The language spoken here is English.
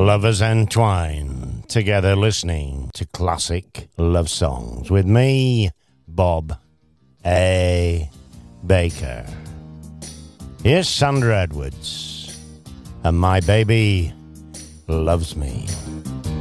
Lovers entwined together listening to classic love songs with me, Bob A. Baker. Here's Sandra Edwards, and My Baby Loves Me.